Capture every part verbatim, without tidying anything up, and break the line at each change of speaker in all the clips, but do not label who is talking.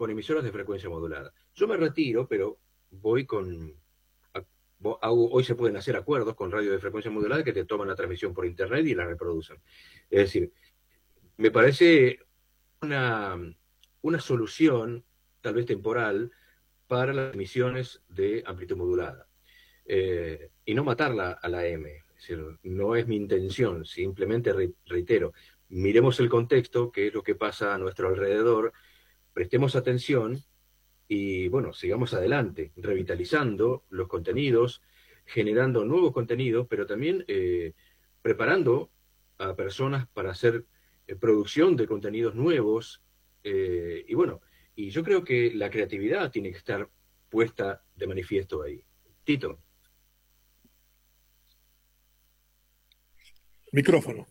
con emisoras de frecuencia modulada. Yo me retiro, pero voy con... Hoy se pueden hacer acuerdos con radio de frecuencia modulada que te toman la transmisión por internet y la reproducen. Es decir, me parece una, una solución, tal vez temporal, para las emisiones de amplitud modulada. Eh, y no matarla a la M. Es decir, no es mi intención, simplemente re, reitero, miremos el contexto, qué es lo que pasa a nuestro alrededor, prestemos atención y, bueno, sigamos adelante, revitalizando los contenidos, generando nuevos contenidos, pero también eh, preparando a personas para hacer eh, producción de contenidos nuevos. Eh, y bueno, y yo creo que la creatividad tiene que estar puesta de manifiesto ahí. Tito.
Micrófono.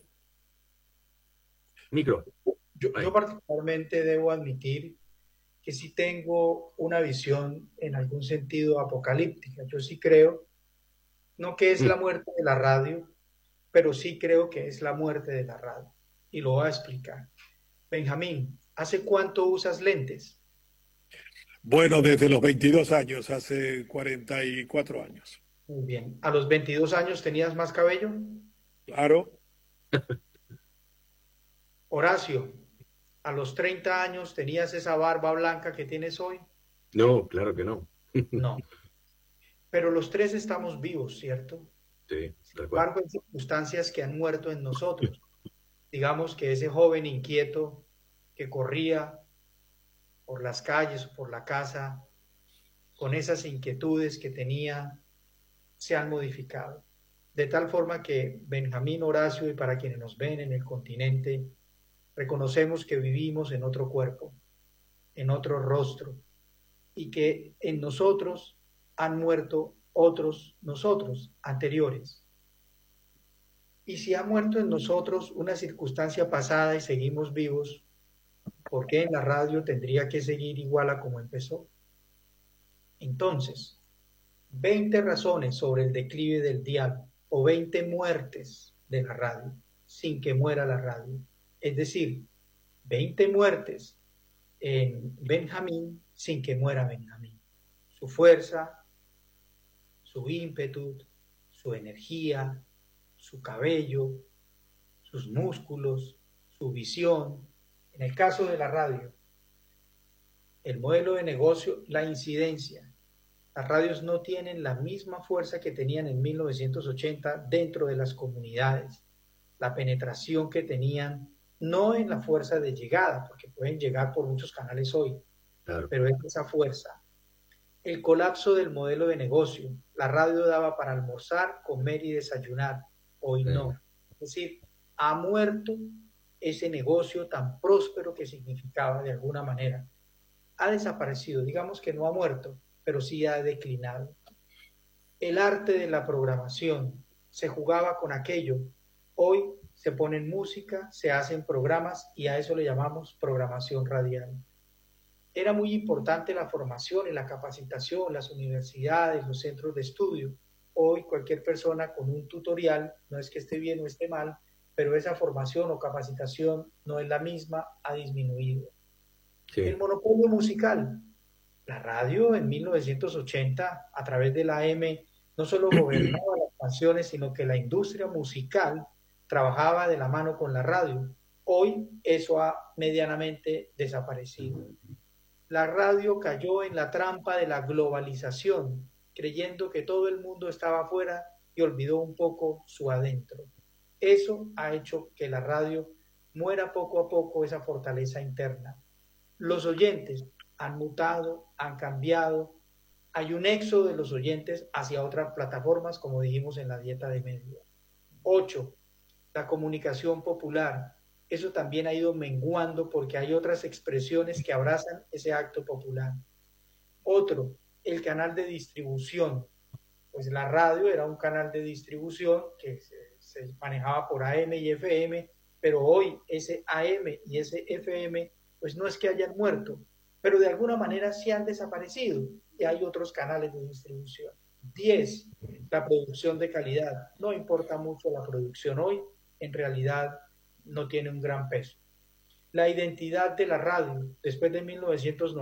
Micro.
Yo, yo particularmente debo admitir que sí tengo una visión en algún sentido apocalíptica. Yo sí creo, no que es la muerte de la radio, pero sí creo que es la muerte de la radio. Y lo voy a explicar. Benjamín, ¿hace cuánto usas lentes?
Bueno, desde los veintidós años, hace cuarenta y cuatro años.
Muy bien. ¿A los veintidós años tenías más cabello?
Claro.
Horacio, ¿a los treinta años tenías esa barba blanca que tienes hoy?
No, claro que no.
No. Pero los tres estamos vivos, ¿cierto?
Sí,
Sin embargo, hay circunstancias que han muerto en nosotros. Digamos que ese joven inquieto que corría por las calles o por la casa con esas inquietudes que tenía se han modificado. De tal forma que Benjamín, Horacio y para quienes nos ven en el continente, reconocemos que vivimos en otro cuerpo, en otro rostro, y que en nosotros han muerto otros nosotros anteriores. Y si ha muerto en nosotros una circunstancia pasada y seguimos vivos, ¿por qué en la radio tendría que seguir igual a como empezó? Entonces, veinte razones sobre el declive del dial o veinte muertes de la radio sin que muera la radio. Es decir, veinte muertes en Benjamín sin que muera Benjamín. Su fuerza, su ímpetu, su energía, su cabello, sus músculos, su visión. En el caso de la radio, el modelo de negocio, la incidencia. Las radios no tienen la misma fuerza que tenían en mil novecientos ochenta dentro de las comunidades. La penetración que tenían, no en la fuerza de llegada, porque pueden llegar por muchos canales hoy, claro, pero es esa fuerza. El colapso del modelo de negocio. La radio daba para almorzar, comer y desayunar. Hoy no. Es decir, ha muerto ese negocio tan próspero que significaba de alguna manera. Ha desaparecido. Digamos que no ha muerto, pero sí ha declinado. El arte de la programación. Se jugaba con aquello. Hoy se ponen música, se hacen programas y a eso le llamamos programación radial. Era muy importante la formación y la capacitación, las universidades, los centros de estudio. Hoy cualquier persona con un tutorial, no es que esté bien o esté mal, pero esa formación o capacitación no es la misma, ha disminuido. Sí. El monopolio musical. La radio en mil novecientos ochenta, a través de la A M, no solo gobernaba las canciones, sino que la industria musical trabajaba de la mano con la radio. Hoy eso ha medianamente desaparecido. La radio cayó en la trampa de la globalización, creyendo que todo el mundo estaba afuera y olvidó un poco su adentro. Eso ha hecho que la radio muera poco a poco esa fortaleza interna. Los oyentes han mutado, han cambiado. Hay un éxodo de los oyentes hacia otras plataformas, como dijimos en la dieta de medios. Ocho, la comunicación popular. Eso también ha ido menguando porque hay otras expresiones que abrazan ese acto popular. Otro, el canal de distribución. Pues la radio era un canal de distribución que se, se manejaba por A M y F M, pero hoy ese A M y ese F M, pues no es que hayan muerto, pero de alguna manera sí han desaparecido y hay otros canales de distribución. Diez, la producción de calidad. No importa mucho la producción hoy, en realidad no tiene un gran peso. La identidad de la radio, después de mil novecientos noventa,